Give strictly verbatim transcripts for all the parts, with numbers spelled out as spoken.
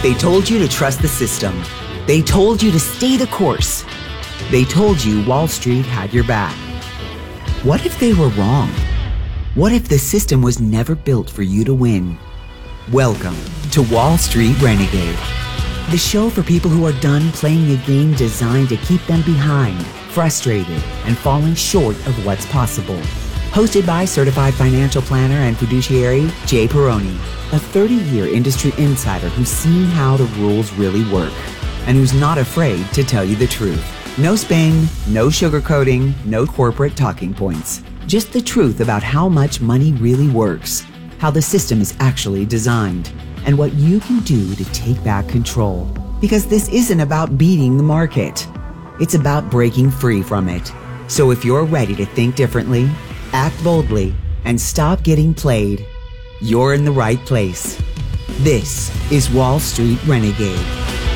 They told you to trust the system. They told you to stay the course. They told you Wall Street had your back. What if they were wrong? What if the system was never built for you to win? Welcome to Wall Street Renegade, the show for people who are done playing a game designed to keep them behind, frustrated, and falling short of what's possible. Hosted by certified financial planner and fiduciary Jay Peroni, a thirty-year industry insider who's seen how the rules really work and who's not afraid to tell you the truth. No spin, no sugarcoating, no corporate talking points. Just the truth about how much money really works, how the system is actually designed, and what you can do to take back control. Because this isn't about beating the market. It's about breaking free from it. So if you're ready to think differently, act boldly, and stop getting played, you're in the right place. This is Wall Street Renegade.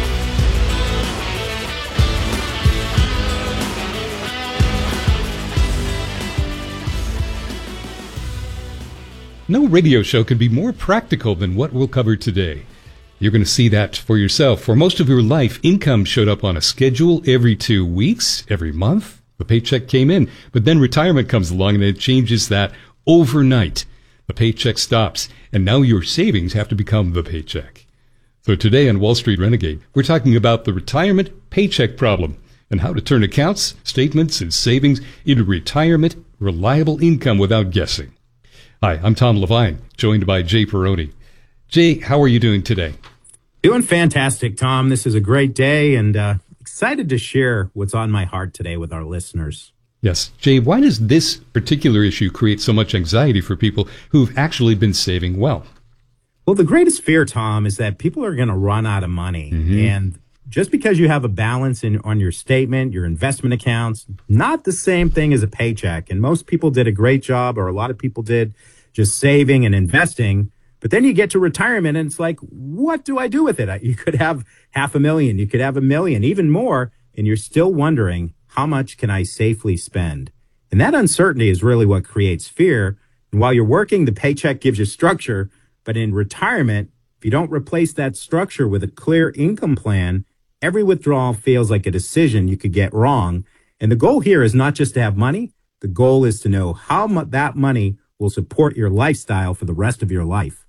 No radio show can be more practical than what we'll cover today. You're going to see that for yourself. For most of your life, income showed up on a schedule every two weeks, every month. The paycheck came in, but then retirement comes along and it changes that overnight. The paycheck stops, and now your savings have to become the paycheck. So today on Wall Street Renegade, we're talking about the retirement paycheck problem and how to turn accounts, statements, and savings into retirement reliable income without guessing. Hi, I'm Tom Levine, joined by Jay Peroni. Jay, how are you doing today? Doing fantastic, Tom. This is a great day, and uh, excited to share what's on my heart today with our listeners. Yes. Jay, why does this particular issue create so much anxiety for people who've actually been saving well? Well, the greatest fear, Tom, is that people are going to run out of money. Mm-hmm. And just because you have a balance in on your statement, your investment accounts, not the same thing as a paycheck. And most people did a great job, or a lot of people did, just saving and investing. But then you get to retirement and it's like, what do I do with it? You could have half a million, you could have a million, even more, and you're still wondering, how much can I safely spend? And that uncertainty is really what creates fear. And while you're working, the paycheck gives you structure. But in retirement, if you don't replace that structure with a clear income plan, every withdrawal feels like a decision you could get wrong. And the goal here is not just to have money. The goal is to know how much that money will support your lifestyle for the rest of your life.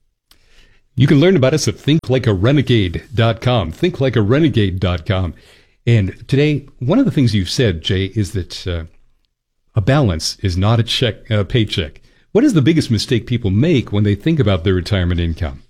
You can learn about us at think like a renegade dot com, think like a renegade dot com. And today, one of the things you've said, Jay, is that uh, a balance is not a check, uh, paycheck. What is the biggest mistake people make when they think about their retirement income?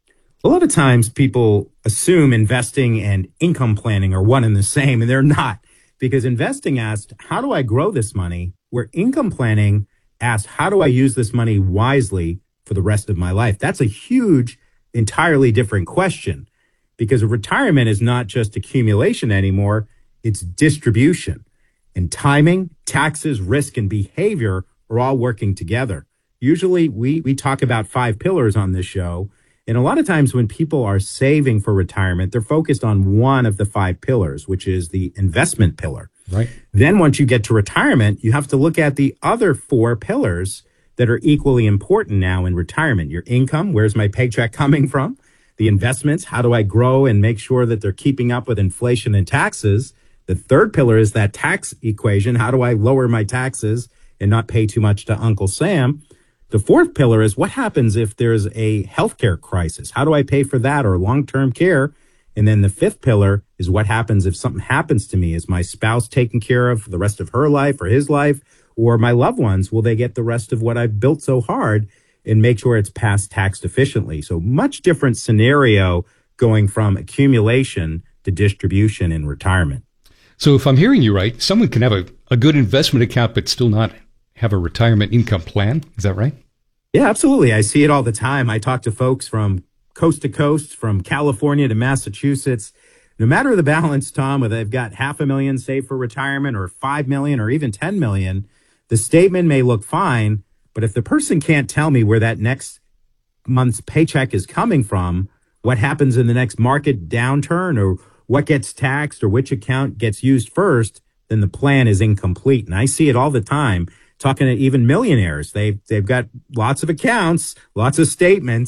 A lot of times people assume investing and income planning are one and the same, and they're not. Because investing asks, how do I grow this money? Where income planning asks, how do I use this money wisely for the rest of my life? That's a huge, entirely different question, because retirement is not just accumulation anymore, it's distribution. And timing, taxes, risk, and behavior are all working together. Usually we, we talk about five pillars on this show. And a lot of times when people are saving for retirement, they're focused on one of the five pillars, which is the investment pillar. Right. Then once you get to retirement, you have to look at the other four pillars that are equally important now in retirement. Your income, where's my paycheck coming from? The investments, how do I grow and make sure that they're keeping up with inflation and taxes? The third pillar is that tax equation. How do I lower my taxes and not pay too much to Uncle Sam? The fourth pillar is what happens if there's a healthcare crisis? How do I pay for that, or long-term care? And then the fifth pillar is what happens if something happens to me? Is my spouse taken care of for the rest of her life or his life? Or my loved ones, will they get the rest of what I've built so hard, and make sure it's passed taxed efficiently? So much different scenario going from accumulation to distribution in retirement. So if I'm hearing you right, someone can have a, a good investment account but still not have a retirement income plan. Is that right? Yeah, absolutely. I see it all the time. I talk to folks from coast to coast, from California to Massachusetts. No matter the balance, Tom, whether they've got half a million saved for retirement or five million or even ten million, the statement may look fine, but if the person can't tell me where that next month's paycheck is coming from, what happens in the next market downturn, or what gets taxed, or which account gets used first, then the plan is incomplete. And I see it all the time, talking to even millionaires. They've, they've got lots of accounts, lots of statements,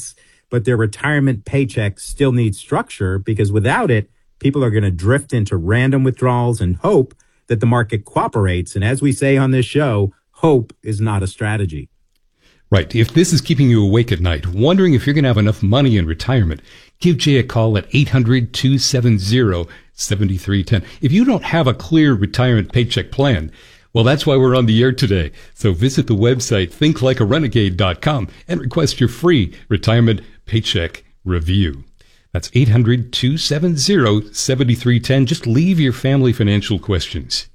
but their retirement paycheck still needs structure, because without it, people are going to drift into random withdrawals and hope that the market cooperates. And as we say on this show, hope is not a strategy. Right. If this is keeping you awake at night, wondering if you're going to have enough money in retirement, give Jay a call at eight hundred, two seven zero, seven three one zero. If you don't have a clear retirement paycheck plan, well, that's why we're on the air today. So visit the website think like a renegade dot com and request your free retirement paycheck review. That's eight hundred, two seven zero, seven three one zero. Just leave your family financial questions.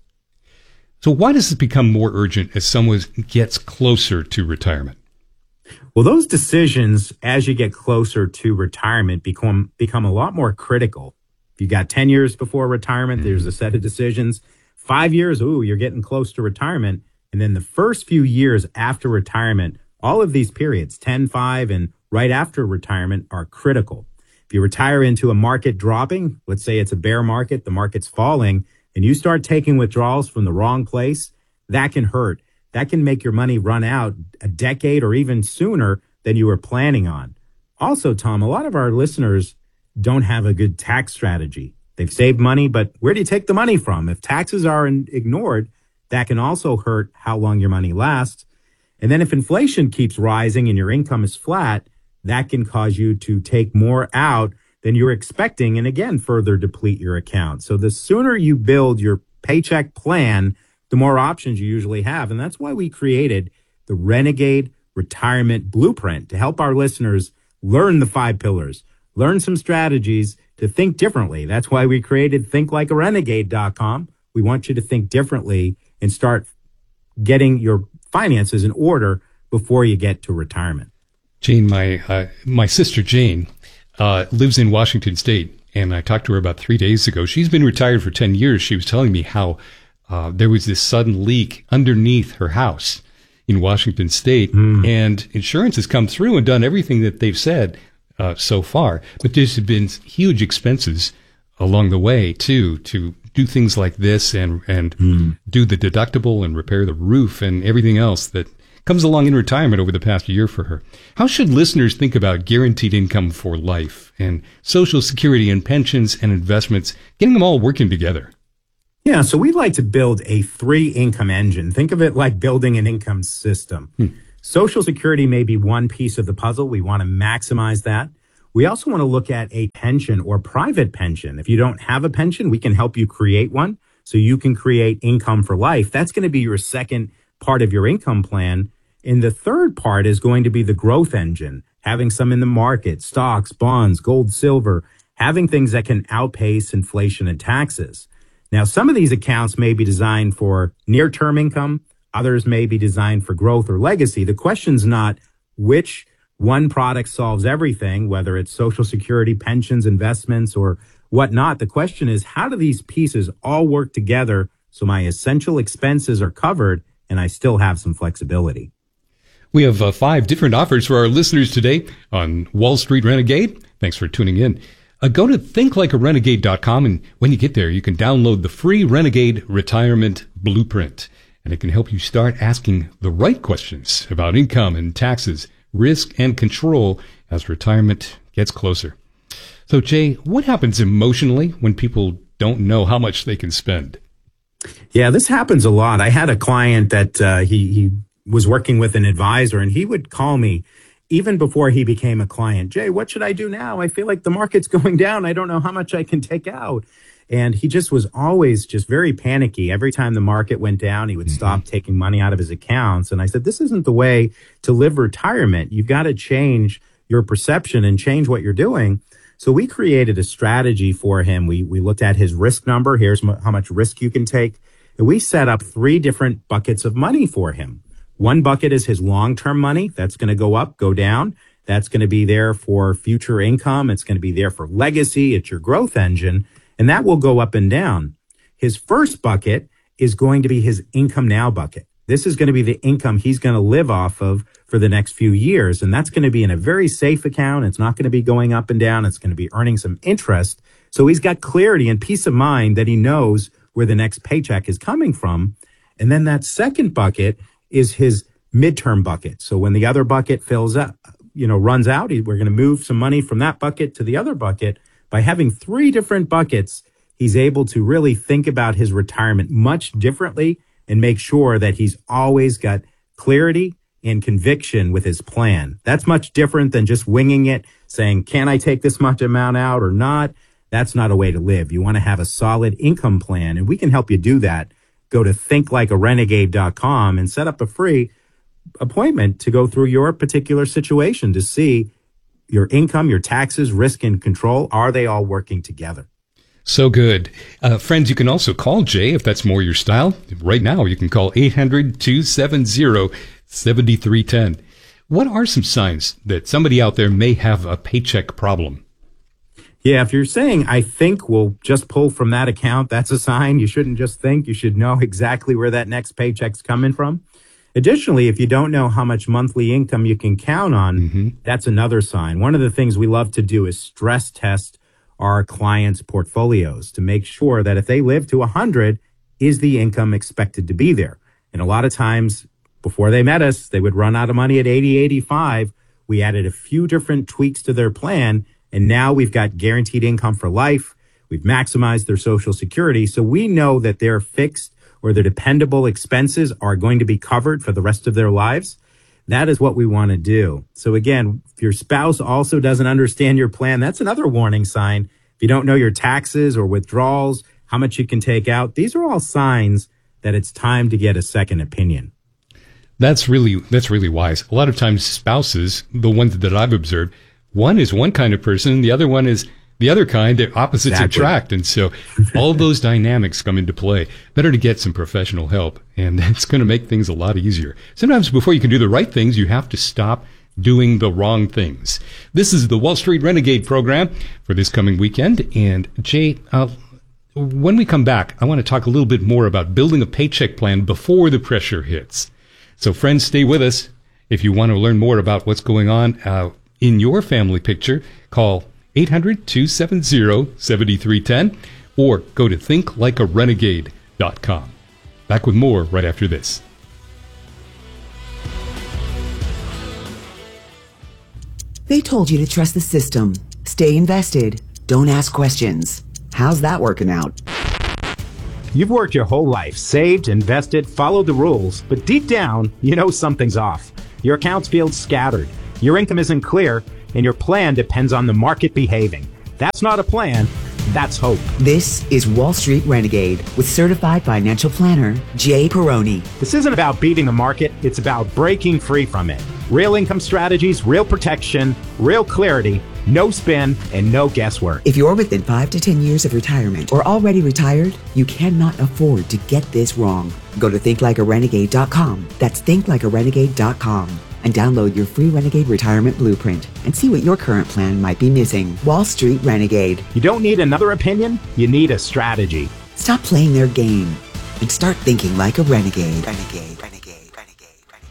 So why does it become more urgent as someone gets closer to retirement? Well, those decisions as you get closer to retirement become become a lot more critical. If you got ten years before retirement, mm-hmm. there's a set of decisions. Five years, ooh, you're getting close to retirement. And then the first few years after retirement, all of these periods, ten, five, and right after retirement are critical. If you retire into a market dropping, let's say it's a bear market, the market's falling, and you start taking withdrawals from the wrong place, that can hurt. That can make your money run out a decade or even sooner than you were planning on. Also, Tom, a lot of our listeners don't have a good tax strategy. They've saved money, but where do you take the money from? If taxes are ignored, that can also hurt how long your money lasts. And then if inflation keeps rising and your income is flat, that can cause you to take more out than you're expecting and again, further deplete your account. So the sooner you build your paycheck plan, the more options you usually have. And that's why we created the Renegade Retirement Blueprint to help our listeners learn the five pillars, learn some strategies to think differently. That's why we created think like a renegade dot com. We want you to think differently and start getting your finances in order before you get to retirement. Jane, my uh, my sister Jane uh, lives in Washington State, and I talked to her about three days ago. She's been retired for ten years. She was telling me how uh, there was this sudden leak underneath her house in Washington State, mm. and insurance has come through and done everything that they've said uh, so far. But there's been huge expenses along the way, too, to do things like this and, and mm. do the deductible and repair the roof and everything else that comes along in retirement over the past year for her. How should listeners think about guaranteed income for life and Social Security and pensions and investments, getting them all working together? Yeah, so we'd like to build a three income engine. Think of it like building an income system. Hmm. Social Security may be one piece of the puzzle. We want to maximize that. We also want to look at a pension or private pension. If you don't have a pension, we can help you create one so you can create income for life. That's going to be your second part of your income plan. And the third part is going to be the growth engine, having some in the market, stocks, bonds, gold, silver, having things that can outpace inflation and taxes. Now, some of these accounts may be designed for near-term income. Others may be designed for growth or legacy. The question's not which one product solves everything, whether it's Social Security, pensions, investments, or whatnot. The question is, how do these pieces all work together so my essential expenses are covered and I still have some flexibility? We have uh, five different offers for our listeners today on Wall Street Renegade. Thanks for tuning in. Uh, go to think like a renegade dot com, and when you get there, you can download the free Renegade Retirement Blueprint, and it can help you start asking the right questions about income and taxes, risk and control as retirement gets closer. So, Jay, what happens emotionally when people don't know how much they can spend? Yeah, this happens a lot. I had a client that uh, he he was working with an advisor, and he would call me even before he became a client. Jay, what should I do now? I feel like the market's going down. I don't know how much I can take out. And he just was always just very panicky. Every time the market went down, he would mm-hmm. stop taking money out of his accounts. And I said, this isn't the way to live retirement. You've got to change your perception and change what you're doing. So we created a strategy for him. We we looked at his risk number. Here's m- how much risk you can take. And we set up three different buckets of money for him. One bucket is his long-term money. That's going to go up, go down. That's going to be there for future income. It's going to be there for legacy. It's your growth engine. And that will go up and down. His first bucket is going to be his income now bucket. This is going to be the income he's going to live off of for the next few years. And that's going to be in a very safe account. It's not going to be going up and down. It's going to be earning some interest. So he's got clarity and peace of mind that he knows where the next paycheck is coming from. And then that second bucket is his midterm bucket. So when the other bucket fills up, you know, runs out, we're going to move some money from that bucket to the other bucket. By having three different buckets, he's able to really think about his retirement much differently and make sure that he's always got clarity and conviction with his plan. That's much different than just winging it, saying, can I take this much amount out or not? That's not a way to live. You want to have a solid income plan, and we can help you do that. Go to think like a renegade dot com and set up a free appointment to go through your particular situation to see your income, your taxes, risk, and control. Are they all working together? So good. Uh, friends, you can also call Jay if that's more your style. Right now, you can call eight hundred, two seven zero, seven three one zero. What are some signs that somebody out there may have a paycheck problem? Yeah, if you're saying, I think we'll just pull from that account, that's a sign. You shouldn't just think. You should know exactly where that next paycheck's coming from. Additionally, if you don't know how much monthly income you can count on, mm-hmm. that's another sign. One of the things we love to do is stress test our clients' portfolios to make sure that if they live to one hundred, is the income expected to be there? And a lot of times, before they met us, they would run out of money at eighty, eighty-five. We added a few different tweaks to their plan, and now we've got guaranteed income for life. We've maximized their Social Security, so we know that their fixed or their dependable expenses are going to be covered for the rest of their lives. That is what we want to do. So again, if your spouse also doesn't understand your plan, that's another warning sign. If you don't know your taxes or withdrawals, how much you can take out, these are all signs that it's time to get a second opinion. That's really, that's really wise. A lot of times spouses, the ones that I've observed, one is one kind of person, the other one is the other kind. They're opposites Exactly. attract. And so all those dynamics come into play. Better to get some professional help, and it's going to make things a lot easier. Sometimes before you can do the right things, you have to stop doing the wrong things. This is the Wall Street Renegade program for this coming weekend. And Jay, uh, when we come back, I want to talk a little bit more about building a paycheck plan before the pressure hits. So friends, stay with us. If you want to learn more about what's going on uh, in your family picture, call eight hundred, two seven zero, seven three one zero or go to think like a renegade dot com. Back with more right after this. They told you to trust the system. Stay invested. Don't ask questions. How's that working out? You've worked your whole life, saved, invested, followed the rules, but deep down, you know something's off. Your accounts feel scattered. Your income isn't clear, and your plan depends on the market behaving. That's not a plan, that's hope. This is Wall Street Renegade with certified financial planner Jay Peroni. This isn't about beating the market, it's about breaking free from it. Real income strategies, real protection, real clarity, no spin, and no guesswork. If you're within five to ten years of retirement or already retired, you cannot afford to get this wrong. Go to think like a renegade dot com. That's think like a renegade dot com. And download your free Renegade Retirement Blueprint and see what your current plan might be missing. Wall Street Renegade. You don't need another opinion, you need a strategy. Stop playing their game and start thinking like a renegade. Renegade, renegade, renegade, renegade.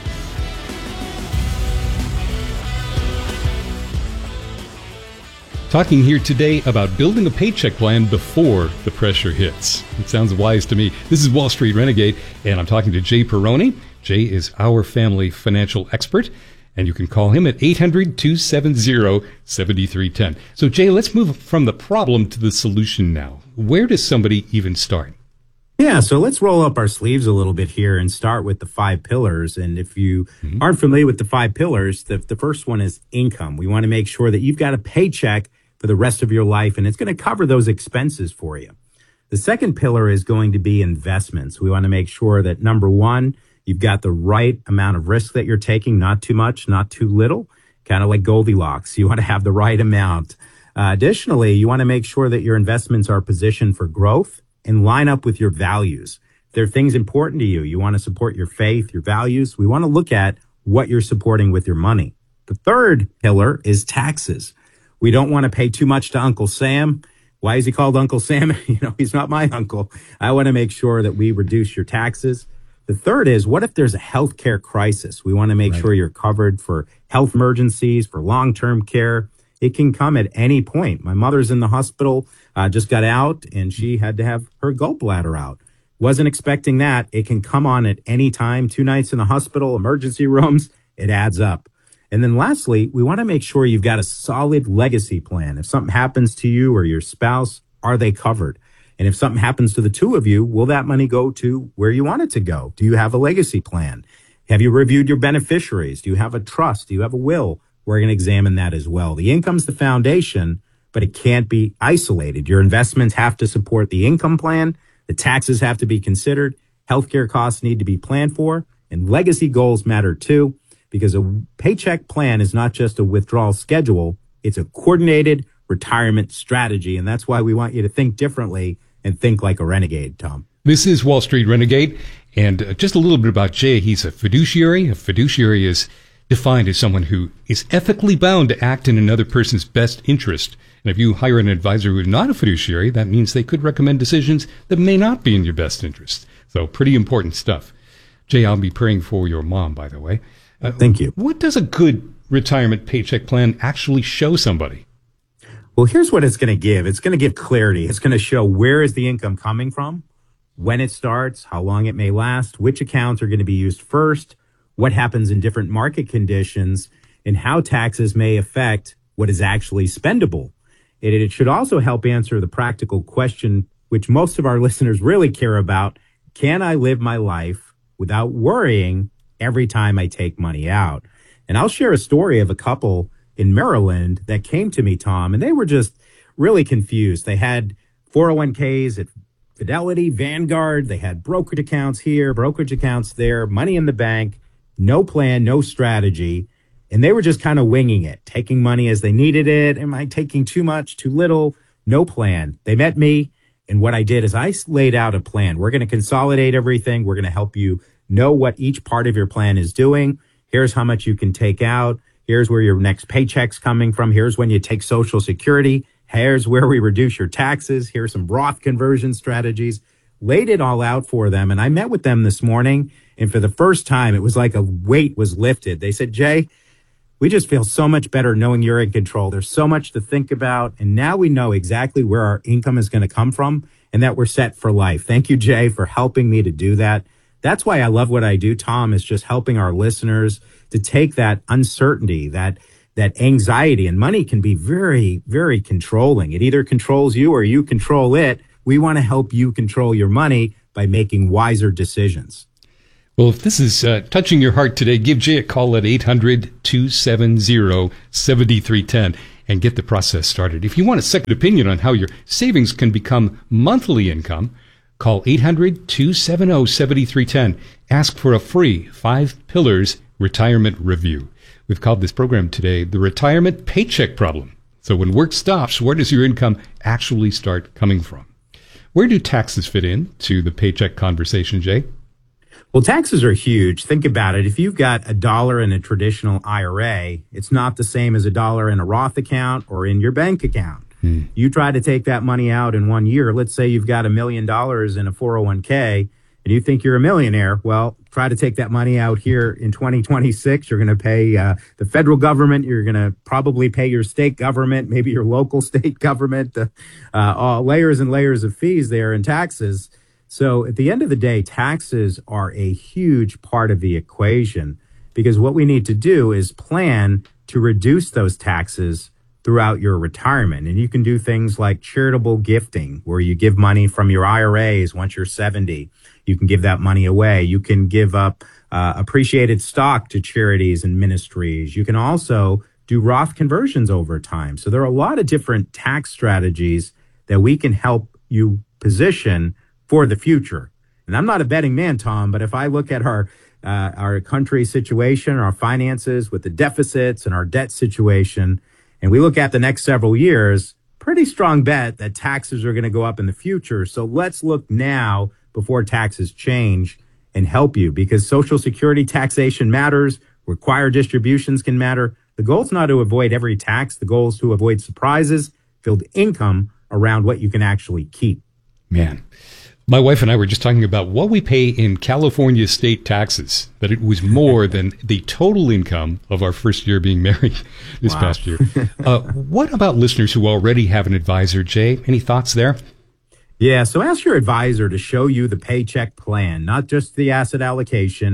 Talking here today about building a paycheck plan before the pressure hits. It sounds wise to me. This is Wall Street Renegade, and I'm talking to Jay Peroni. Jay is our family financial expert, and you can call him at eight hundred, two seven zero, seven three one zero. So, Jay, let's move from the problem to the solution now. Where does somebody even start? Yeah, so let's roll up our sleeves a little bit here and start with the five pillars. And if you mm-hmm. aren't familiar with the five pillars, the, the first one is income. We want to make sure that you've got a paycheck for the rest of your life, and it's going to cover those expenses for you. The second pillar is going to be investments. We want to make sure that, number one, you've got the right amount of risk that you're taking, not too much, not too little, kind of like Goldilocks. You want to have the right amount. Uh, additionally, you want to make sure that your investments are positioned for growth and line up with your values. If there are things important to you, you want to support your faith, your values, we want to look at what you're supporting with your money. The third pillar is taxes. We don't want to pay too much to Uncle Sam. Why is he called Uncle Sam? You know, he's not my uncle. I want to make sure that we reduce your taxes. The third is, what if there's a healthcare crisis? We want to make right. sure you're covered for health emergencies, for long-term care. It can come at any point. My mother's in the hospital, uh, just got out, and she had to have her gallbladder out. Wasn't expecting that. It can come on at any time. Two nights in the hospital, emergency rooms, it adds up. And then lastly, we want to make sure you've got a solid legacy plan. If something happens to you or your spouse, are they covered? And if something happens to the two of you, will that money go to where you want it to go? Do you have a legacy plan? Have you reviewed your beneficiaries? Do you have a trust? Do you have a will? We're going to examine that as well. The income's the foundation, but it can't be isolated. Your investments have to support the income plan. The taxes have to be considered. Healthcare costs need to be planned for. And legacy goals matter too, because a paycheck plan is not just a withdrawal schedule. It's a coordinated retirement strategy. And that's why we want you to think differently and think like a renegade, Tom. This is Wall Street Renegade. And uh, just a little bit about Jay. He's a fiduciary. A fiduciary is defined as someone who is ethically bound to act in another person's best interest. And if you hire an advisor who is not a fiduciary, that means they could recommend decisions that may not be in your best interest. So pretty important stuff. Jay, I'll be praying for your mom, by the way. Uh, Thank you. What does a good retirement paycheck plan actually show somebody? Well, here's what it's going to give. It's going to give clarity. It's going to show where is the income coming from, when it starts, how long it may last, which accounts are going to be used first, what happens in different market conditions, and how taxes may affect what is actually spendable. It, it should also help answer the practical question, which most of our listeners really care about. Can I live my life without worrying every time I take money out? And I'll share a story of a couple in Maryland that came to me, Tom, and they were just really confused. They had four oh one k's at Fidelity, Vanguard. They had brokerage accounts here, brokerage accounts there, money in the bank, no plan, no strategy. And they were just kind of winging it, taking money as they needed it. Am I taking too much, too little? No plan. They met me. And what I did is I laid out a plan. We're going to consolidate everything. We're going to help you know what each part of your plan is doing. Here's how much you can take out. Here's where your next paycheck's coming from. Here's when you take Social Security. Here's where we reduce your taxes. Here's some Roth conversion strategies. Laid it all out for them. And I met with them this morning. And for the first time, it was like a weight was lifted. They said, Jay, we just feel so much better knowing you're in control. There's so much to think about. And now we know exactly where our income is going to come from and that we're set for life. Thank you, Jay, for helping me to do that. That's why I love what I do, Tom, is just helping our listeners to take that uncertainty, that that anxiety. And money can be very, very controlling. It either controls you or you control it. We want to help you control your money by making wiser decisions. Well, if this is uh, touching your heart today, give Jay a call at eight hundred, two seven zero, seven three one zero and get the process started. If you want a second opinion on how your savings can become monthly income, call eight hundred, two seven zero, seven three one zero. Ask for a free Five Pillars Retirement Review. We've called this program today the Retirement Paycheck Problem. So when work stops, where does your income actually start coming from? Where do taxes fit in to the paycheck conversation, Jay? Well, taxes are huge. Think about it. If you've got a dollar in a traditional I R A, it's not the same as a dollar in a Roth account or in your bank account. Hmm. You try to take that money out in one year. Let's say you've got a million dollars in a four oh one k and you think you're a millionaire. Well, try to take that money out here in twenty twenty-six. You're going to pay uh, the federal government. You're going to probably pay your state government, maybe your local state government, uh, uh, all layers and layers of fees there and taxes. So at the end of the day, taxes are a huge part of the equation because what we need to do is plan to reduce those taxes throughout your retirement. And you can do things like charitable gifting, where you give money from your I R As once you're seventy. You can give that money away. You can give up uh, appreciated stock to charities and ministries. You can also do Roth conversions over time. So there are a lot of different tax strategies that we can help you position for the future. And I'm not a betting man, Tom, but if I look at our uh, our country situation, our finances with the deficits and our debt situation, and we look at the next several years, pretty strong bet that taxes are going to go up in the future. So let's look now before taxes change and help you, because Social Security taxation matters. Required distributions can matter. The goal is not to avoid every tax. The goal is to avoid surprises, build income around what you can actually keep. Man. My wife and I were just talking about what we pay in California state taxes, that it was more than the total income of our first year being married this wow. past year. Uh, what about listeners who already have an advisor, Jay? Any thoughts there? Yeah, so ask your advisor to show you the paycheck plan, not just the asset allocation.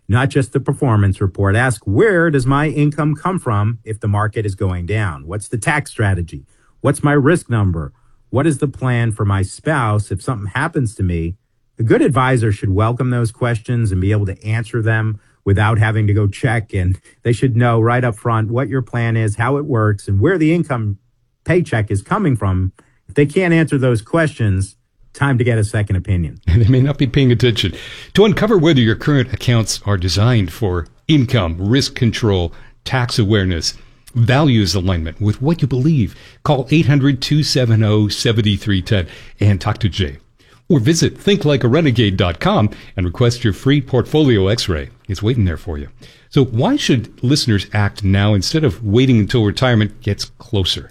not just the performance report. Ask, where does my income come from if the market is going down? What's the tax strategy? What's my risk number? What is the plan for my spouse if something happens to me? A good advisor should welcome those questions and be able to answer them without having to go check. And they should know right up front what your plan is, how it works, and where the income paycheck is coming from. If they can't answer those questions, time to get a second opinion. And they may not be paying attention. To uncover whether your current accounts are designed for income, risk control, tax awareness, values alignment with what you believe, call eight hundred, two seven zero, seven three one zero and talk to Jay. Or visit think like a renegade dot com and request your free portfolio x-ray. It's waiting there for you. So why should listeners act now instead of waiting until retirement gets closer?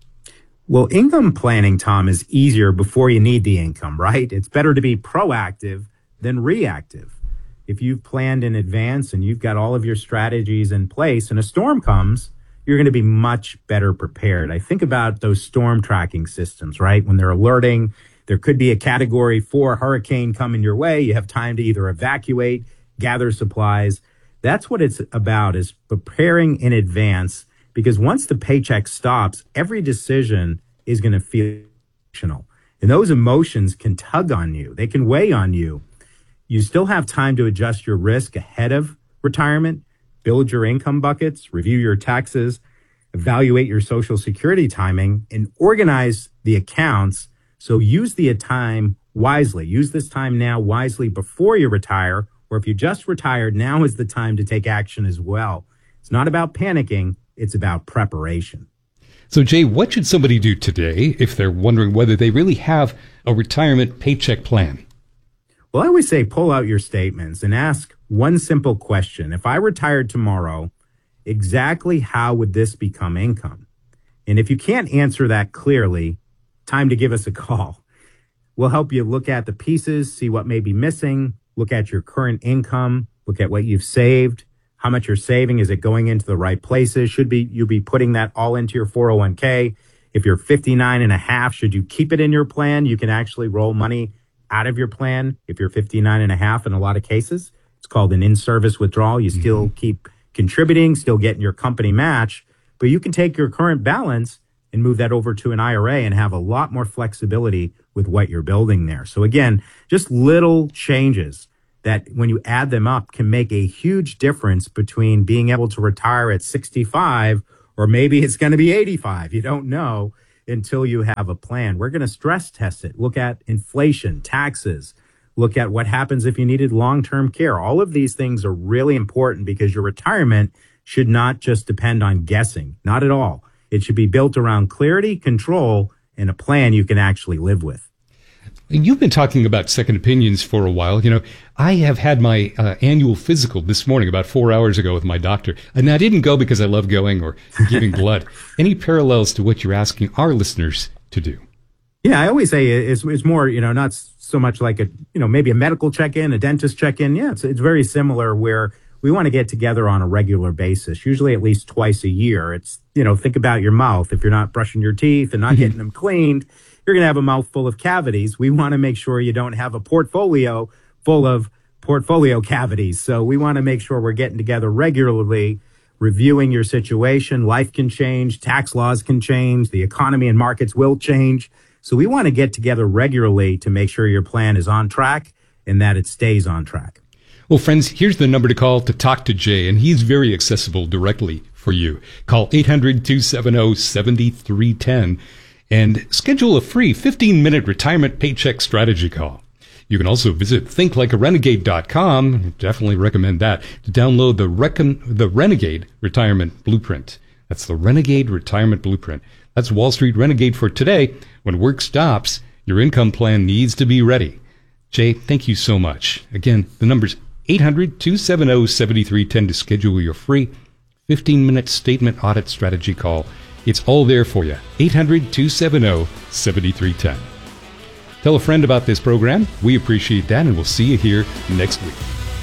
Well, income planning, Tom, is easier before you need the income, right? It's better to be proactive than reactive. If you've planned in advance and you've got all of your strategies in place and a storm comes, you're going to be much better prepared. I think about those storm tracking systems, right? When they're alerting, there could be a category four hurricane coming your way. You have time to either evacuate, gather supplies. That's what it's about, is preparing in advance. Because once the paycheck stops, every decision is going to feel emotional. And those emotions can tug on you. They can weigh on you. You still have time to adjust your risk ahead of retirement, build your income buckets, review your taxes, evaluate your Social Security timing, and organize the accounts. So use the time wisely. Use this time now wisely before you retire. Or if you just retired, now is the time to take action as well. It's not about panicking. It's about preparation. So, Jay, what should somebody do today if they're wondering whether they really have a retirement paycheck plan? Well, I always say pull out your statements and ask one simple question. If I retired tomorrow, exactly how would this become income? And if you can't answer that clearly, time to give us a call. We'll help you look at the pieces, see what may be missing, look at your current income, look at what you've saved. How much you're saving, is it going into the right places? Should be you be putting that all into your four oh one k? If you're fifty-nine and a half, should you keep it in your plan? You can actually roll money out of your plan if you're fifty-nine and a half in a lot of cases. It's called an in-service withdrawal. You mm-hmm. still keep contributing, still getting your company match, but you can take your current balance and move that over to an I R A and have a lot more flexibility with what you're building there. So again, just little changes that when you add them up can make a huge difference between being able to retire at sixty-five or maybe it's going to be eighty-five. You don't know until you have a plan. We're going to stress test it. Look at inflation, taxes, look at what happens if you needed long-term care. All of these things are really important because your retirement should not just depend on guessing. Not at all. It should be built around clarity, control, and a plan you can actually live with. You've been talking about second opinions for a while. You know, I have had my uh, annual physical this morning about four hours ago with my doctor. And I didn't go because I love going or giving blood. Any parallels to what you're asking our listeners to do? Yeah, I always say it's, it's more, you know, not so much like a, you know, maybe a medical check-in, a dentist check-in. Yeah, it's, it's very similar where we want to get together on a regular basis, usually at least twice a year. It's, you know, think about your mouth. If you're not brushing your teeth and not getting them cleaned, you're going to have a mouth full of cavities. We want to make sure you don't have a portfolio full of portfolio cavities. So we want to make sure we're getting together regularly, reviewing your situation. Life can change. Tax laws can change. The economy and markets will change. So we want to get together regularly to make sure your plan is on track and that it stays on track. Well, friends, here's the number to call to talk to Jay, and he's very accessible directly for you. Call eight hundred, two seven zero, seven three one zero and schedule a free fifteen-minute retirement paycheck strategy call. You can also visit think like a renegade dot com, definitely recommend that, to download the, Recon- the Renegade Retirement Blueprint. That's the Renegade Retirement Blueprint. That's Wall Street Renegade for today. When work stops, your income plan needs to be ready. Jay, thank you so much. Again, the number's eight hundred, two seven zero, seven three one zero to schedule your free fifteen-minute statement audit strategy call. It's all there for you. eight hundred, two seven zero, seven three one zero. Tell a friend about this program. We appreciate that, and we'll see you here next week.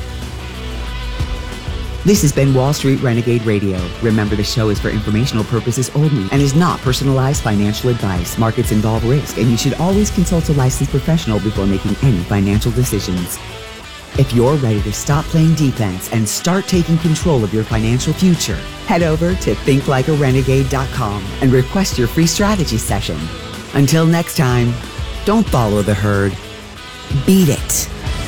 This has been Wall Street Renegade Radio. Remember, the show is for informational purposes only and is not personalized financial advice. Markets involve risk, and you should always consult a licensed professional before making any financial decisions. If you're ready to stop playing defense and start taking control of your financial future, head over to think like a renegade dot com and request your free strategy session. Until next time, don't follow the herd. Beat it.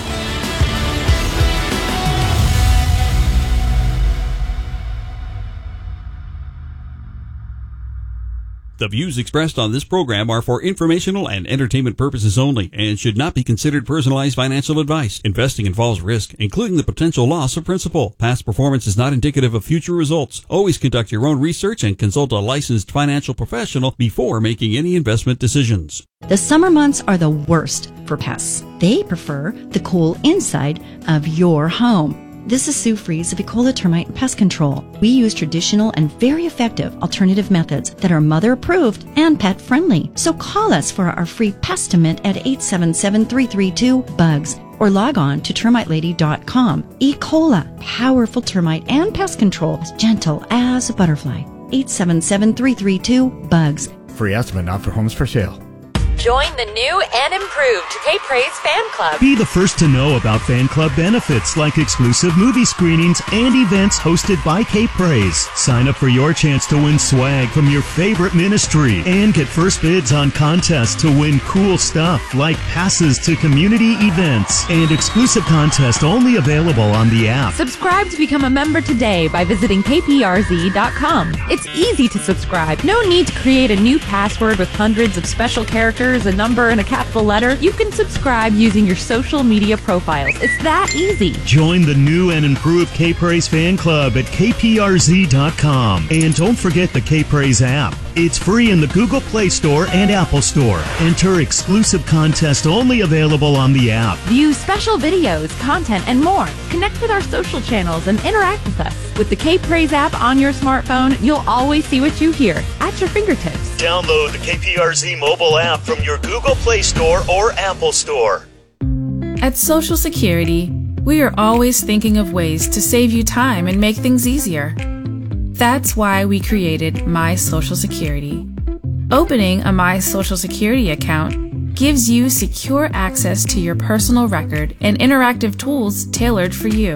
The views expressed on this program are for informational and entertainment purposes only and should not be considered personalized financial advice. Investing involves risk, including the potential loss of principal. Past performance is not indicative of future results. Always conduct your own research and consult a licensed financial professional before making any investment decisions. The summer months are the worst for pests. They prefer the cool inside of your home. This is Sue Fries of Ecola Termite and Pest Control. We use traditional and very effective alternative methods that are mother approved and pet friendly. So call us for our free Pestimate at eight seven seven, three three two, bugs or log on to termite lady dot com. Ecola, powerful termite and pest control, as gentle as a butterfly. eight seven seven, three three two, bugs. Free estimate not for homes for sale. Join the new and improved Cape Praise Fan Club. Be the first to know about fan club benefits like exclusive movie screenings and events hosted by Cape Praise. Sign up for your chance to win swag from your favorite ministry and get first bids on contests to win cool stuff like passes to community events and exclusive contests only available on the app. Subscribe to become a member today by visiting K P R Z dot com. It's easy to subscribe. No need to create a new password with hundreds of special characters, a number, and a capital letter. You can subscribe using your social media profiles. It's that easy. Join the new and improved Cape Praise Fan Club at K P R Z dot com. And don't forget the Cape Praise app. It's free in the Google Play Store and Apple Store. Enter exclusive contest only available on the app. View special videos, content, and more. Connect with our social channels and interact with us. With the Cape Praise app on your smartphone, you'll always see what you hear at your fingertips. Download the K P R Z mobile app from your Google Play Store or Apple Store. At Social Security, we are always thinking of ways to save you time and make things easier. That's why we created My Social Security. Opening a My Social Security account gives you secure access to your personal record and interactive tools tailored for you.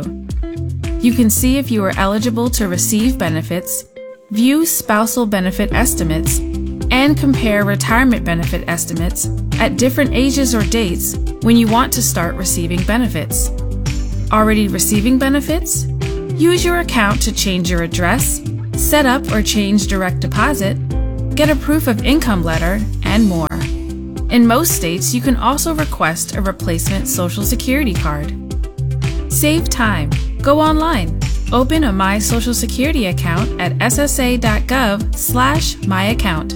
You can see if you are eligible to receive benefits, view spousal benefit estimates, and compare retirement benefit estimates at different ages or dates when you want to start receiving benefits. Already receiving benefits? Use your account to change your address, set up or change direct deposit, get a proof of income letter, and more. In most states, you can also request a replacement Social Security card. Save time. Go online. Open a My Social Security account at S S A dot gov slash my account.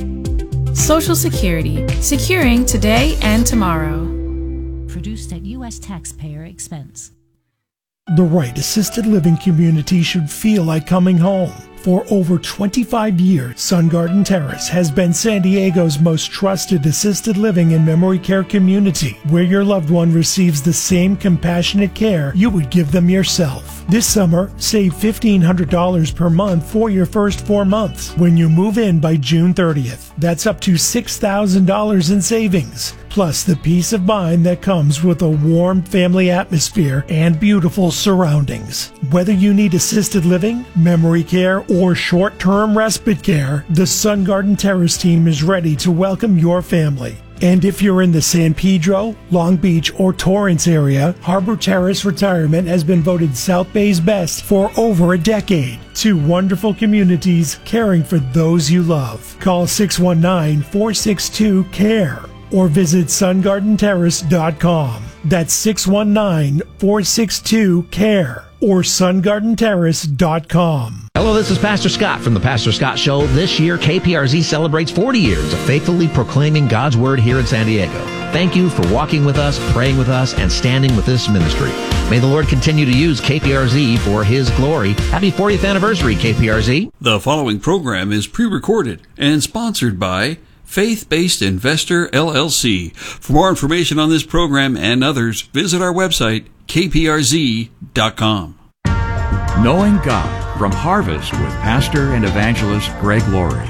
Social Security, securing today and tomorrow. Produced at U S taxpayer expense. The right assisted living community should feel like coming home. For over twenty-five years, Sun Garden Terrace has been San Diego's most trusted assisted living and memory care community, where your loved one receives the same compassionate care you would give them yourself. This summer, save fifteen hundred dollars per month for your first four months when you move in by June thirtieth. That's up to six thousand dollars in savings, plus the peace of mind that comes with a warm family atmosphere and beautiful surroundings. Whether you need assisted living, memory care, or short-term respite care, the Sun Garden Terrace team is ready to welcome your family. And if you're in the San Pedro, Long Beach, or Torrance area, Harbor Terrace Retirement has been voted South Bay's best for over a decade. Two wonderful communities caring for those you love. Call six one nine, four six two, C A R E or visit sun garden terrace dot com. That's six one nine, four six two, C A R E or sun garden terrace dot com. Hello, this is Pastor Scott from The Pastor Scott Show. This year, K P R Z celebrates forty years of faithfully proclaiming God's Word here in San Diego. Thank you for walking with us, praying with us, and standing with this ministry. May the Lord continue to use K P R Z for His glory. Happy fortieth anniversary, K P R Z. The following program is pre-recorded and sponsored by Faith-Based Investor, L L C. For more information on this program and others, visit our website, K P R Z dot com. Knowing God from Harvest with Pastor and Evangelist Greg Laurie.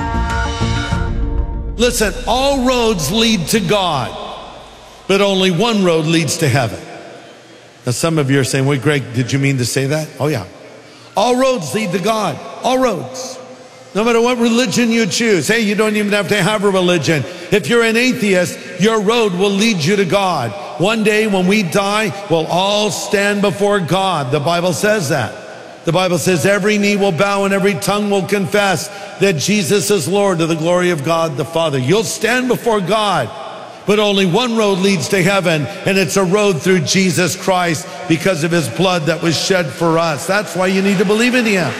Listen, all roads lead to God, but only one road leads to heaven. Now, some of you are saying, wait, Greg, did you mean to say that? Oh, yeah. All roads lead to God. All roads. No matter what religion you choose. Hey, you don't even have to have a religion. If you're an atheist, your road will lead you to God. One day when we die, we'll all stand before God. The Bible says that. The Bible says every knee will bow and every tongue will confess that Jesus is Lord, to the glory of God the Father. You'll stand before God, but only one road leads to heaven, and it's a road through Jesus Christ because of his blood that was shed for us. That's why you need to believe in him.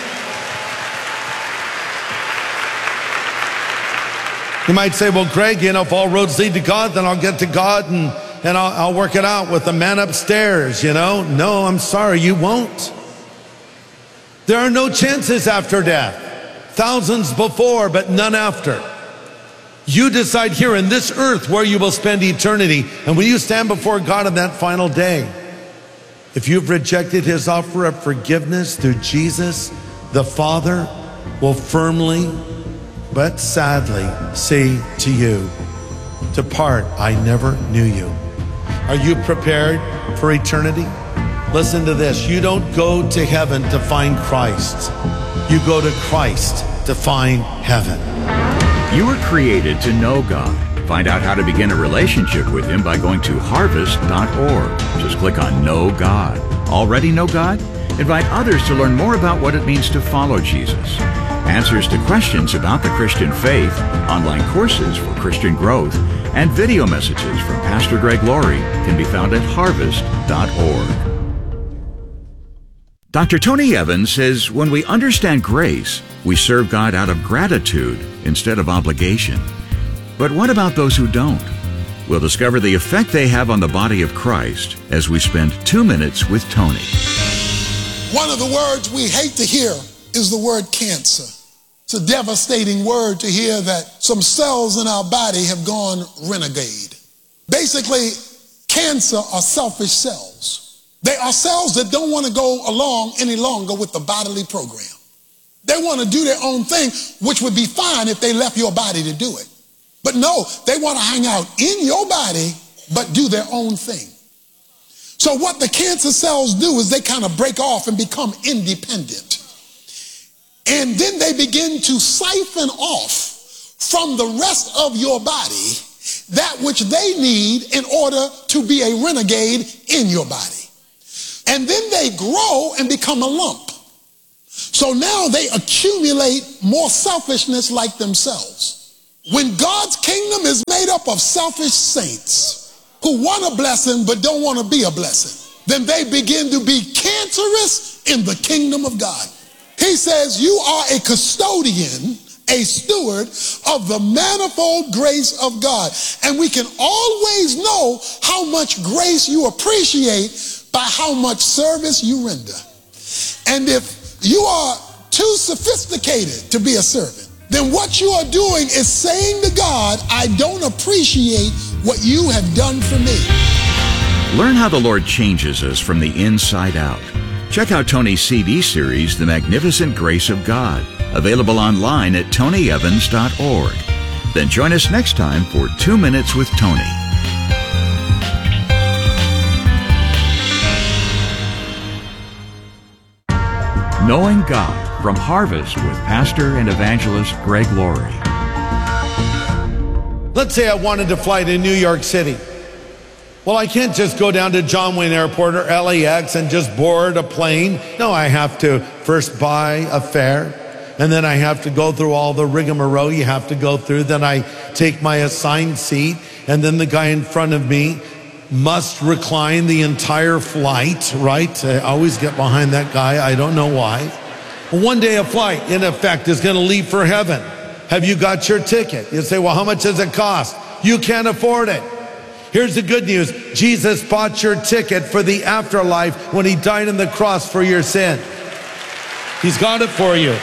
You might say, well, Greg, you know, if all roads lead to God, then I'll get to God and, and I'll, I'll work it out with the man upstairs, you know? No, I'm sorry, you won't. There are no chances after death. Thousands before, but none after. You decide here in this earth where you will spend eternity. And when you stand before God on that final day, if you've rejected his offer of forgiveness through Jesus, the Father will firmly but sadly say to you, depart, I never knew you. Are you prepared for eternity? Listen to this. You don't go to heaven to find Christ. You go to Christ to find heaven. You were created to know God. Find out how to begin a relationship with him by going to harvest dot org. Just click on Know God. Already know God? Invite others to learn more about what it means to follow Jesus. Answers to questions about the Christian faith, online courses for Christian growth, and video messages from Pastor Greg Laurie can be found at harvest dot org. Doctor Tony Evans says when we understand grace, we serve God out of gratitude instead of obligation. But what about those who don't? We'll discover the effect they have on the body of Christ as we spend two minutes with Tony. One of the words we hate to hear is the word cancer. It's a devastating word to hear that some cells in our body have gone renegade. Basically, cancer are selfish cells. They are cells that don't want to go along any longer with the bodily program. They want to do their own thing, which would be fine if they left your body to do it. But no, they want to hang out in your body, but do their own thing. So what the cancer cells do is they kind of break off and become independent. And then they begin to siphon off from the rest of your body that which they need in order to be a renegade in your body. And then they grow and become a lump. So now they accumulate more selfishness like themselves. When God's kingdom is made up of selfish saints who want a blessing but don't want to be a blessing, then they begin to be cancerous in the kingdom of God. He says you are a custodian, a steward of the manifold grace of God. And we can always know how much grace you appreciate by how much service you render. And if you are too sophisticated to be a servant, then what you are doing is saying to God, I don't appreciate what you have done for me. Learn how the Lord changes us from the inside out. Check out Tony's C D series, The Magnificent Grace of God, available online at tony evans dot org. Then join us next time for Two Minutes with Tony. Knowing God from Harvest with Pastor and Evangelist Greg Laurie. Let's say I wanted to fly to New York City. Well, I can't just go down to John Wayne Airport or L A X and just board a plane. No, I have to first buy a fare, and then I have to go through all the rigmarole you have to go through. Then I take my assigned seat, and then the guy in front of me must recline the entire flight, right? I always get behind that guy. I don't know why. One day a flight, in effect, is going to leave for heaven. Have you got your ticket? You say, well, how much does it cost? You can't afford it. Here's the good news. Jesus bought your ticket for the afterlife when he died on the cross for your sin. He's got it for you.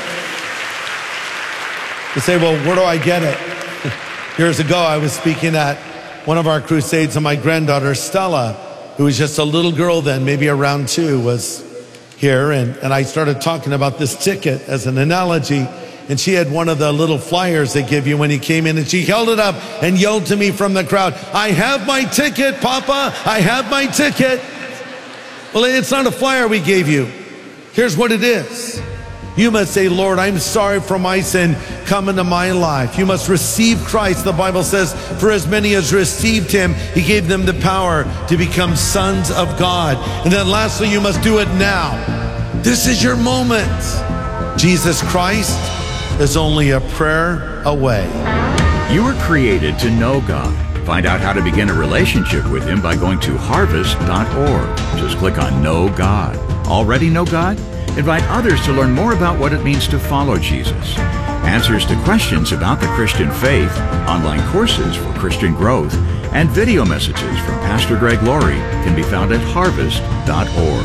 You say, well, where do I get it? Years ago, I was speaking at one of our crusades, and my granddaughter, Stella, who was just a little girl then, maybe around two, was here. And, and I started talking about this ticket as an analogy. And she had one of the little flyers they give you when he came in, and she held it up and yelled to me from the crowd, I have my ticket, Papa, I have my ticket. Well, it's not a flyer we gave you. Here's what it is. You must say, Lord, I'm sorry for my sin. Come into my life. You must receive Christ. The Bible says, for as many as received him, he gave them the power to become sons of God. And then lastly, you must do it now. This is your moment. Jesus Christ is only a prayer away. You were created to know God. Find out how to begin a relationship with him by going to harvest dot org. Just click on Know God. Already know God? Invite others to learn more about what it means to follow Jesus. Answers to questions about the Christian faith, online courses for Christian growth, and video messages from Pastor Greg Laurie can be found at harvest dot org.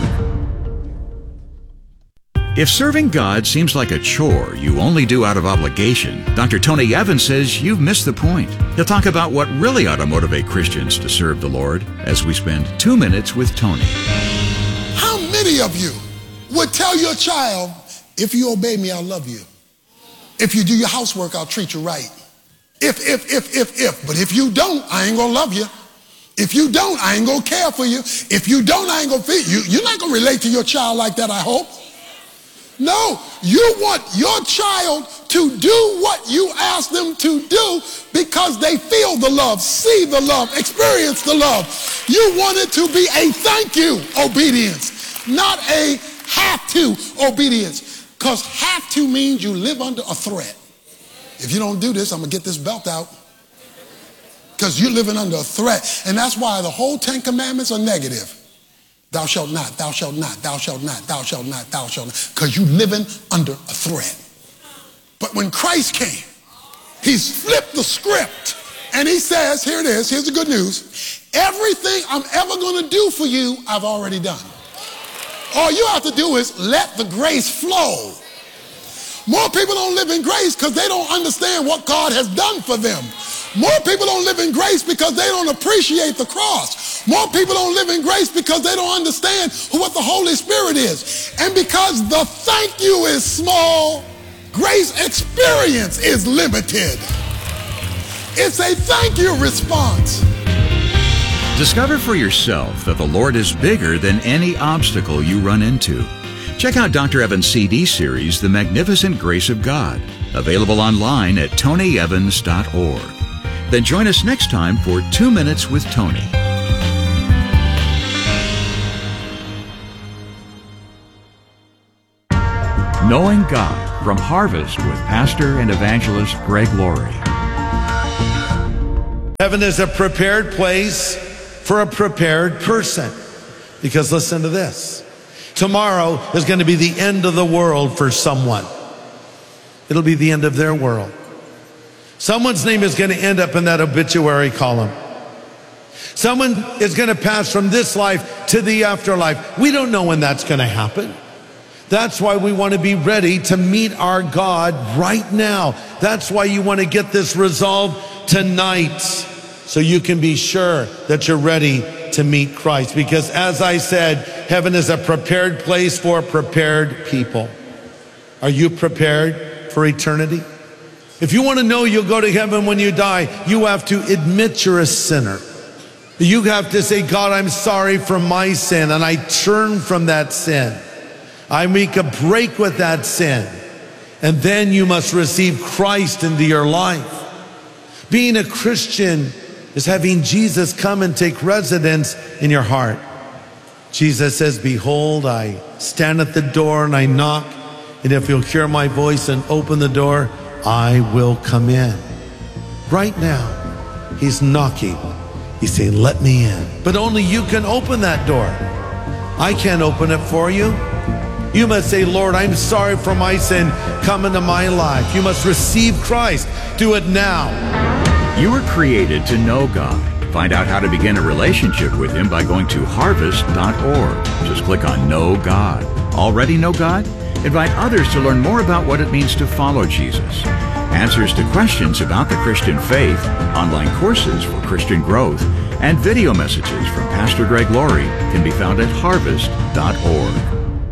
If serving God seems like a chore you only do out of obligation, Doctor Tony Evans says you've missed the point. He'll talk about what really ought to motivate Christians to serve the Lord as we spend two minutes with Tony. How many of you would tell your child, if you obey me, I'll love you. If you do your housework, I'll treat you right. If, if, if, if, if. But if you don't, I ain't gonna love you. If you don't, I ain't gonna care for you. If you don't, I ain't gonna feed you. You're not gonna relate to your child like that, I hope. No, you want your child to do what you ask them to do because they feel the love, see the love, experience the love. You want it to be a thank you obedience, not a have to obedience, because have to means you live under a threat. If you don't do this, I'm gonna get this belt out, because you're living under a threat. And that's why the whole Ten Commandments are negative. Thou shalt not, thou shalt not, thou shalt not, thou shalt not, thou shalt not, because you're living under a threat. But when Christ came, he's flipped the script and he says, here it is, here's the good news. Everything I'm ever gonna do for you, I've already done. All you have to do is let the grace flow. More people don't live in grace because they don't understand what God has done for them. More people don't live in grace because they don't appreciate the cross. More people don't live in grace because they don't understand what the Holy Spirit is. And because the thank you is small, grace experience is limited. It's a thank you response. Discover for yourself that the Lord is bigger than any obstacle you run into. Check out Doctor Evans' C D series, The Magnificent Grace of God, available online at tony evans dot org. Then join us next time for Two Minutes with Tony. Knowing God from Harvest with Pastor and Evangelist Greg Laurie. Heaven is a prepared place for a prepared person. Because listen to this. Tomorrow is going to be the end of the world for someone. It'll be the end of their world. Someone's name is going to end up in that obituary column. Someone is going to pass from this life to the afterlife. We don't know when that's going to happen. That's why we want to be ready to meet our God right now. That's why you want to get this resolved tonight, so you can be sure that you're ready to meet Christ. Because as I said, heaven is a prepared place for prepared people. Are you prepared for eternity? If you want to know you'll go to heaven when you die, you have to admit you're a sinner. You have to say, God, I'm sorry for my sin, and I turn from that sin. I make a break with that sin. And then you must receive Christ into your life. Being a Christian is having Jesus come and take residence in your heart. Jesus says, behold, I stand at the door and I knock, and if you'll hear my voice and open the door, I will come in. Right now, he's knocking. He's saying, let me in. But only you can open that door. I can't open it for you. You must say, Lord, I'm sorry for my sin. Come into my life. You must receive Christ. Do it now. You were created to know God. Find out how to begin a relationship with him by going to harvest dot org. Just click on Know God. Already know God? Invite others to learn more about what it means to follow Jesus. Answers to questions about the Christian faith, online courses for Christian growth, and video messages from Pastor Greg Laurie can be found at harvest dot org.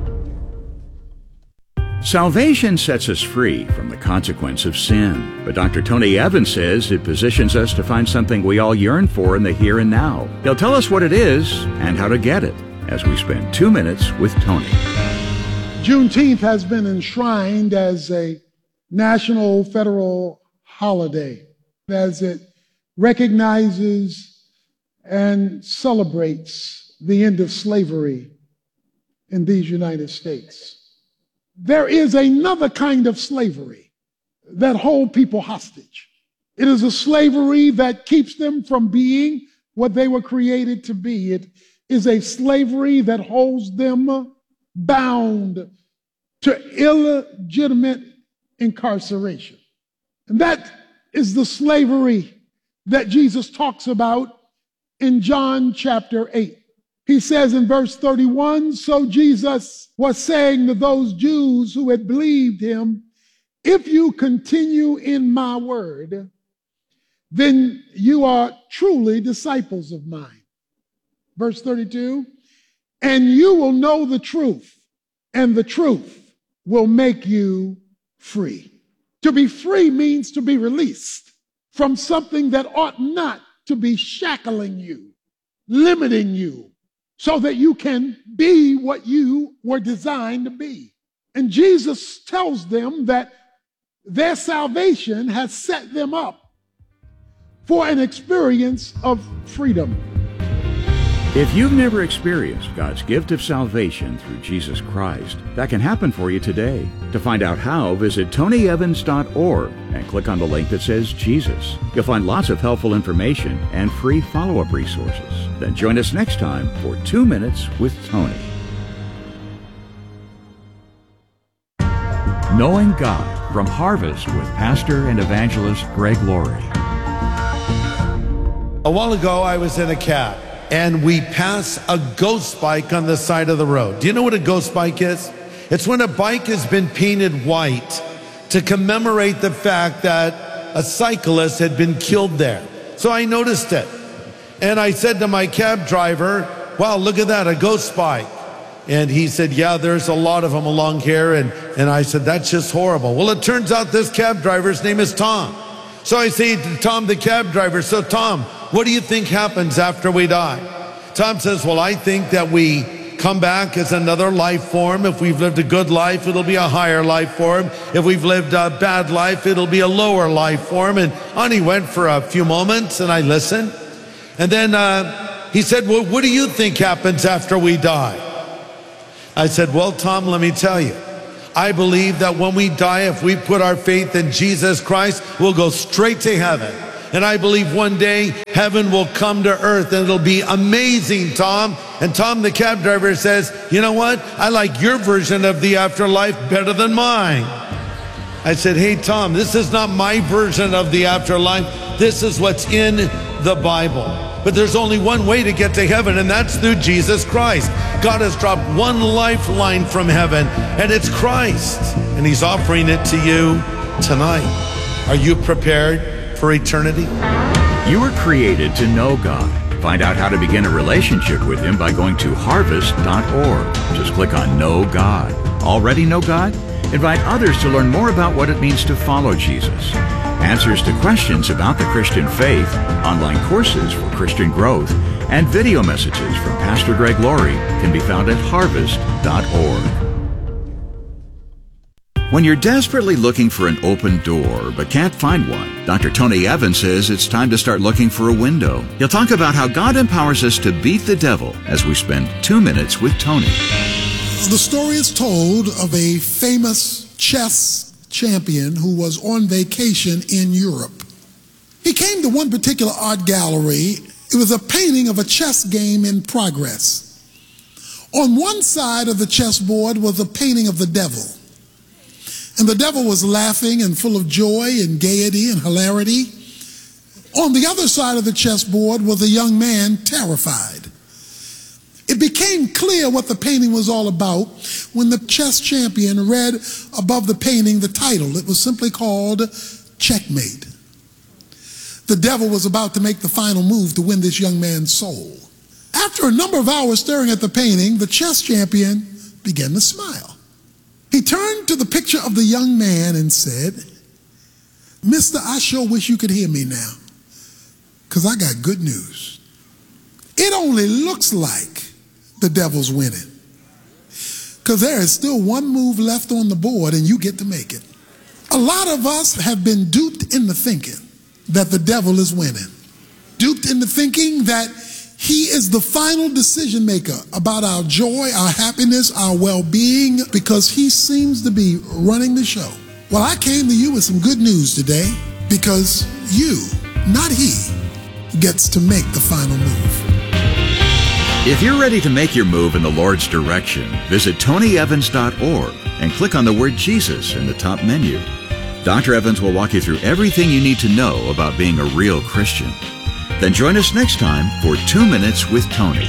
Salvation sets us free from the consequence of sin. But Doctor Tony Evans says it positions us to find something we all yearn for in the here and now. He'll tell us what it is and how to get it as we spend two minutes with Tony. Juneteenth has been enshrined as a national federal holiday, as it recognizes and celebrates the end of slavery in these United States. There is another kind of slavery that holds people hostage. It is a slavery that keeps them from being what they were created to be. It is a slavery that holds them bound to illegitimate incarceration. And that is the slavery that Jesus talks about in John chapter eight. He says in verse thirty-one, so Jesus was saying to those Jews who had believed him, if you continue in my word, then you are truly disciples of mine. Verse thirty-two, and you will know the truth, and the truth will make you free. To be free means to be released from something that ought not to be shackling you, limiting you, so that you can be what you were designed to be. And Jesus tells them that their salvation has set them up for an experience of freedom. If you've never experienced God's gift of salvation through Jesus Christ, that can happen for you today. To find out how, visit tony evans dot org and click on the link that says Jesus. You'll find lots of helpful information and free follow-up resources. Then join us next time for Two Minutes with Tony. Knowing God from Harvest with Pastor and Evangelist Greg Laurie. A while ago, I was in a cab, and we passed a ghost bike on the side of the road. Do you know what a ghost bike is? It's when a bike has been painted white to commemorate the fact that a cyclist had been killed there. So I noticed it. And I said to my cab driver, wow, look at that, a ghost bike. And he said, yeah, there's a lot of them along here. And, and I said, that's just horrible. Well, it turns out this cab driver's name is Tom. So I say to Tom, the cab driver, so Tom, what do you think happens after we die? Tom says, well, I think that we come back as another life form. If we've lived a good life, it'll be a higher life form. If we've lived a bad life, it'll be a lower life form. And on he went for a few moments, and I listened. And then uh, he said, well, what do you think happens after we die? I said, well, Tom, let me tell you. I believe that when we die, if we put our faith in Jesus Christ, we'll go straight to heaven. And I believe one day heaven will come to earth and it'll be amazing, Tom. And Tom, the cab driver, says, you know what? I like your version of the afterlife better than mine. I said, hey, Tom, this is not my version of the afterlife. This is what's in the Bible. But there's only one way to get to heaven, and that's through Jesus Christ. God has dropped one lifeline from heaven, and it's Christ. And he's offering it to you tonight. Are you prepared for eternity? You were created to know God. Find out how to begin a relationship with him by going to harvest dot org. Just click on Know God. Already know God? Invite others to learn more about what it means to follow Jesus. Answers to questions about the Christian faith, online courses for Christian growth, and video messages from Pastor Greg Laurie can be found at harvest dot org. When you're desperately looking for an open door but can't find one, Doctor Tony Evans says it's time to start looking for a window. He'll talk about how God empowers us to beat the devil as we spend two minutes with Tony. The story is told of a famous chess champion who was on vacation in Europe. He came to one particular art gallery. It was a painting of a chess game in progress. On one side of the chessboard was a painting of the devil. And the devil was laughing and full of joy and gaiety and hilarity. On the other side of the chessboard was a young man terrified. It became clear what the painting was all about when the chess champion read above the painting the title. It was simply called Checkmate. The devil was about to make the final move to win this young man's soul. After a number of hours staring at the painting, the chess champion began to smile. He turned to the picture of the young man and said, Mister, I sure wish you could hear me now, because I got good news. It only looks like the devil's winning. Because there is still one move left on the board and you get to make it. A lot of us have been duped into thinking that the devil is winning. Duped into thinking that he is the final decision maker about our joy, our happiness, our well-being, because he seems to be running the show. Well, I came to you with some good news today, because you, not he, gets to make the final move. If you're ready to make your move in the Lord's direction, visit tony evans dot org and click on the word Jesus in the top menu. Doctor Evans will walk you through everything you need to know about being a real Christian. Then join us next time for Two Minutes with Tony.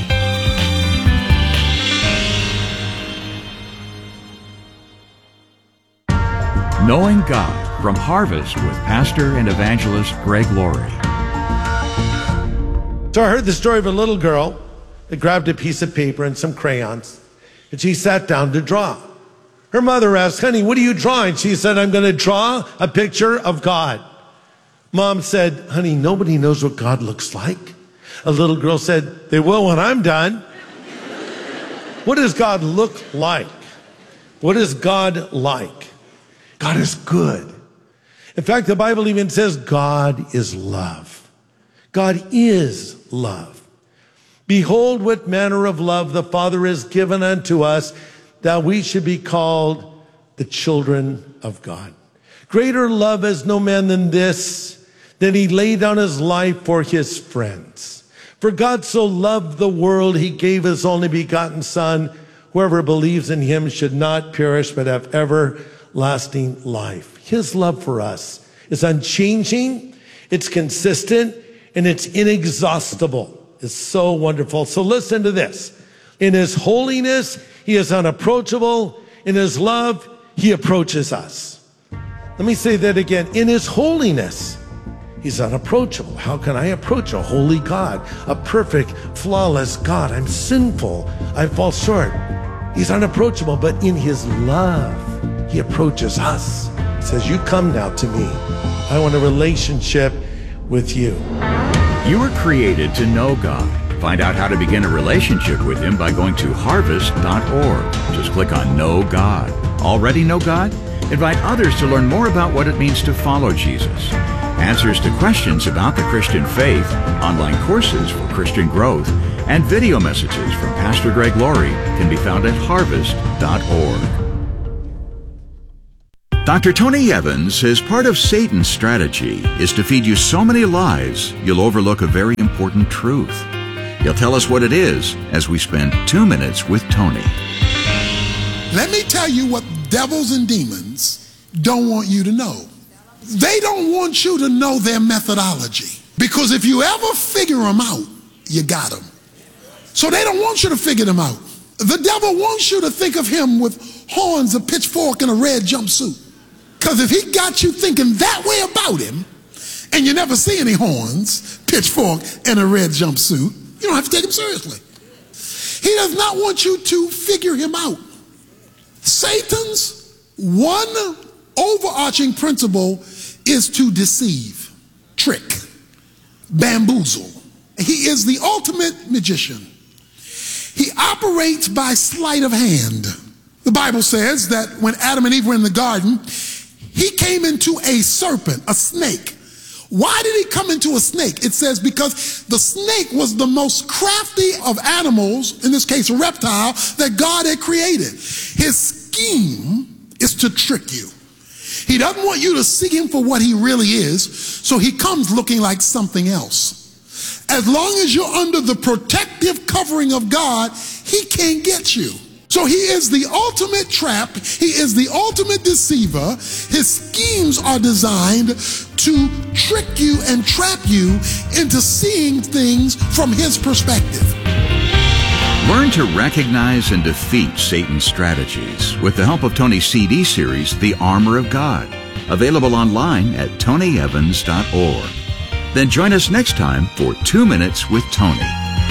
Knowing God from Harvest with Pastor and Evangelist Greg Laurie. So I heard the story of a little girl that grabbed a piece of paper and some crayons, and she sat down to draw. Her mother asked, "Honey, what are you drawing?" She said, "I'm going to draw a picture of God." Mom said, "Honey, nobody knows what God looks like." A little girl said, "They will when I'm done." What does God look like? What is God like? God is good. In fact, the Bible even says God is love. God is love. Behold, what manner of love the Father has given unto us, that we should be called the children of God. Greater love has no man than this, that he laid down his life for his friends. For God so loved the world, he gave his only begotten Son. Whoever believes in him should not perish, but have everlasting life. His love for us is unchanging, it's consistent, and it's inexhaustible. It's so wonderful. So listen to this. In his holiness, he is unapproachable. In his love, he approaches us. Let me say that again. In his holiness, he's unapproachable. How can I approach a holy God, a perfect, flawless God? I'm sinful. I fall short. He's unapproachable, but in his love, he approaches us. He says, "You come now to me. I want a relationship with you." You were created to know God. Find out how to begin a relationship with him by going to harvest dot org. Just click on Know God. Already know God? Invite others to learn more about what it means to follow Jesus. Answers to questions about the Christian faith, online courses for Christian growth, and video messages from Pastor Greg Laurie can be found at harvest dot org. Doctor Tony Evans says part of Satan's strategy is to feed you so many lies you'll overlook a very important truth. He'll tell us what it is as we spend two minutes with Tony. Let me tell you what devils and demons don't want you to know. They don't want you to know their methodology. Because if you ever figure them out, you got them. So they don't want you to figure them out. The devil wants you to think of him with horns, a pitchfork, and a red jumpsuit. Because if he got you thinking that way about him, and you never see any horns, pitchfork, and a red jumpsuit, you don't have to take him seriously. He does not want you to figure him out. Satan's one overarching principle is to deceive, trick, bamboozle. He is the ultimate magician. He operates by sleight of hand. The Bible says that when Adam and Eve were in the garden, he came into a serpent, a snake. Why did he come into a snake? It says because the snake was the most crafty of animals, in this case a reptile, that God had created. His scheme is to trick you. He doesn't want you to see him for what he really is, so he comes looking like something else. As long as you're under the protective covering of God, he can't get you. So he is the ultimate trap. He is the ultimate deceiver. His schemes are designed to trick you and trap you into seeing things from his perspective. Learn to recognize and defeat Satan's strategies with the help of Tony's C D series, The Armor of God, available online at tony evans dot org. Then join us next time for Two Minutes with Tony.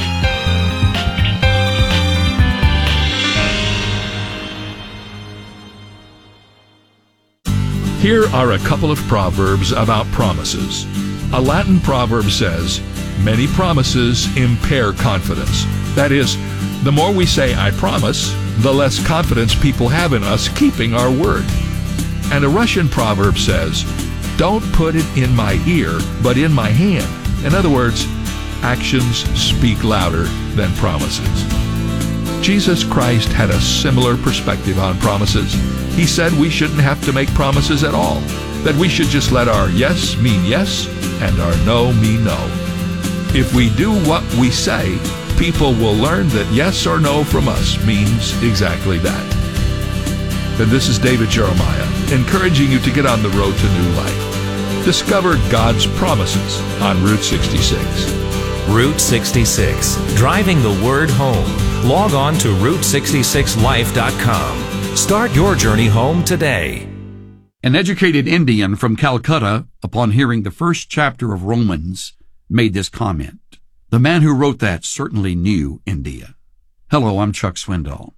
Here are a couple of proverbs about promises. A Latin proverb says, "Many promises impair confidence, That is, the more we say, I promise, the less confidence people have in us keeping our word. And a Russian proverb says, don't put it in my ear, but in my hand. In other words, actions speak louder than promises. Jesus Christ had a similar perspective on promises. He said we shouldn't have to make promises at all, that we should just let our yes mean yes and our no mean no. If we do what we say, people will learn that yes or no from us means exactly that. And this is David Jeremiah, encouraging you to get on the road to new life. Discover God's promises on Route sixty-six. Route sixty-six, driving the word home. Log on to route sixty-six life dot com. Start your journey home today. An educated Indian from Calcutta, upon hearing the first chapter of Romans, made this comment. The man who wrote that certainly knew India. Hello, I'm Chuck Swindoll.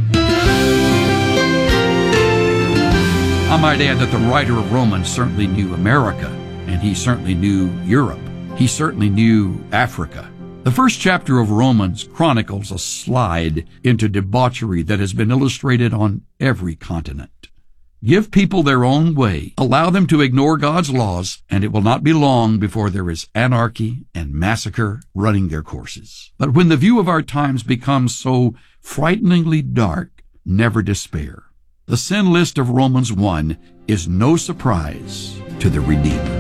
I might add that the writer of Romans certainly knew America, and he certainly knew Europe. He certainly knew Africa. The first chapter of Romans chronicles a slide into debauchery that has been illustrated on every continent. Give people their own way, allow them to ignore God's laws, and it will not be long before there is anarchy and massacre running their courses. But when the view of our times becomes so frighteningly dark, never despair. The sin list of Romans one is no surprise to the Redeemer.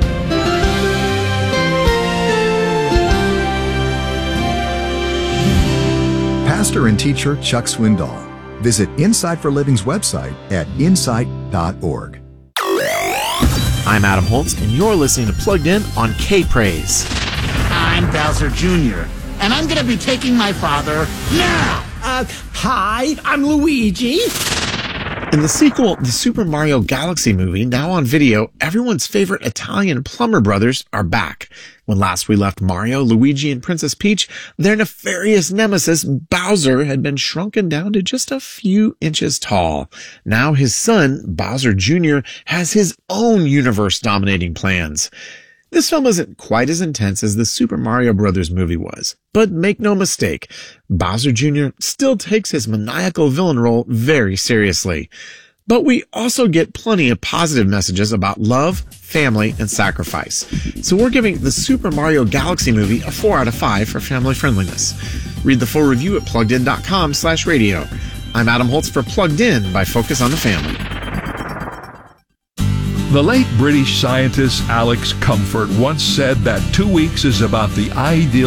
Pastor and teacher Chuck Swindoll. Visit Insight for Living's website at insight dot org. I'm Adam Holtz, and you're listening to Plugged In on K-Praise. I'm Bowser Junior, and I'm going to be taking my father now. Uh, hi, I'm Luigi. In the sequel, the Super Mario Galaxy movie, now on video, everyone's favorite Italian plumber brothers are back. When last we left Mario, Luigi, and Princess Peach, their nefarious nemesis, Bowser, had been shrunken down to just a few inches tall. Now his son, Bowser Junior, has his own universe-dominating plans. This film isn't quite as intense as the Super Mario Brothers movie was, but make no mistake, Bowser Junior still takes his maniacal villain role very seriously. But we also get plenty of positive messages about love, family, and sacrifice. So we're giving the Super Mario Galaxy movie a four out of five for family friendliness. Read the full review at pluggedin dot com slash radio. I'm Adam Holtz for Plugged In by Focus on the Family. The late British scientist Alex Comfort once said that two weeks is about the ideal